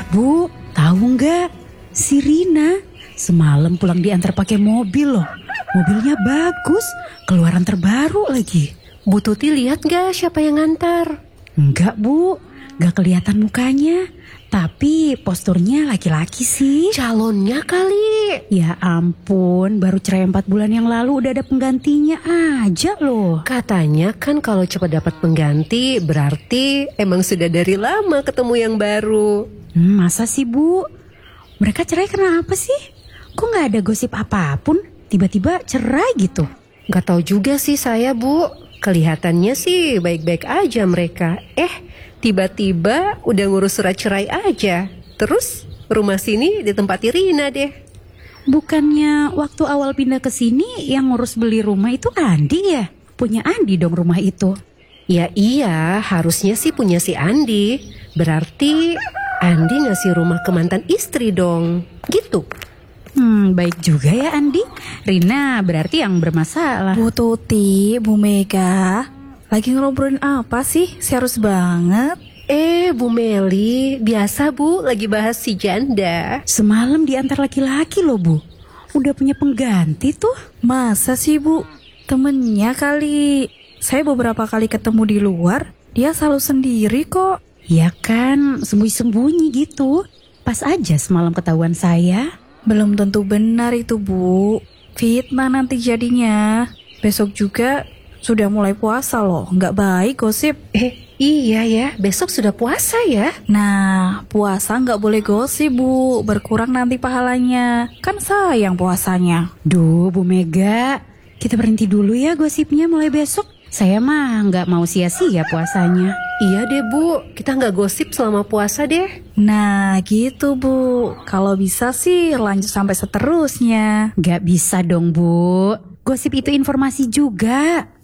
Bu, tahu nggak? Si Rina semalam pulang diantar pakai mobil loh. Mobilnya bagus, keluaran terbaru lagi. Bu Tuti lihat gak siapa yang ngantar? Enggak Bu, nggak kelihatan mukanya. Tapi posturnya laki-laki sih. Calonnya kali. Ya ampun, baru cerai 4 bulan yang lalu udah ada penggantinya aja loh. Katanya kan kalau cepat dapat pengganti berarti emang sudah dari lama ketemu yang baru. Masa sih Bu? Mereka cerai kenapa sih? Kok nggak ada gosip apapun? Tiba-tiba cerai gitu. Gak tahu juga sih saya Bu. Kelihatannya sih baik-baik aja mereka. Tiba-tiba udah ngurus surat cerai aja. Terus rumah sini ditempati Rina deh. Bukannya waktu awal pindah ke sini yang ngurus beli rumah itu Andi ya? Punya Andi dong rumah itu. Ya iya, harusnya sih punya si Andi. Berarti Andi ngasih rumah ke mantan istri dong. Gitu. Baik juga ya Andi. Rina berarti yang bermasalah. Bu Tuti, Bu Mega, lagi ngobrolin apa sih? Serius banget. Bu Meli, biasa Bu, lagi bahas si janda. Semalam diantar laki-laki loh Bu. Udah punya pengganti tuh. Masa sih Bu? Temennya kali. Saya beberapa kali ketemu di luar, dia selalu sendiri kok. Ya kan, sembunyi-sembunyi gitu. Pas aja semalam ketahuan saya. Belum tentu benar itu Bu. Fitnah nanti jadinya. Besok juga sudah mulai puasa loh, nggak baik gosip. Iya ya, besok sudah puasa ya. Nah, puasa nggak boleh gosip Bu, berkurang nanti pahalanya. Kan sayang puasanya. Duh Bu Mega, kita berhenti dulu ya gosipnya mulai besok. Saya mah nggak mau sia-sia puasanya. Iya deh Bu, kita nggak gosip selama puasa deh. Nah gitu Bu, kalau bisa sih lanjut sampai seterusnya. Nggak bisa dong Bu, gosip itu informasi juga.